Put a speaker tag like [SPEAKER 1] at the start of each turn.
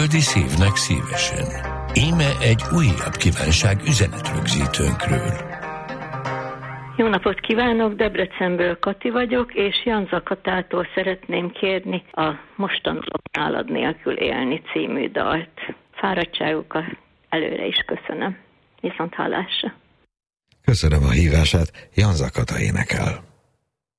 [SPEAKER 1] Földi szívnek szívesen. Íme egy újabb kívánság üzenetrögzítőnkről.
[SPEAKER 2] Jó napot kívánok, Debrecenből Kati vagyok, és Janza Katától szeretném kérni a Most tanulok nálad nélkül élni című dalt. Fáradtságukat előre is köszönöm. Viszont hallásra.
[SPEAKER 3] Köszönöm a hívását, Janza Kata énekel.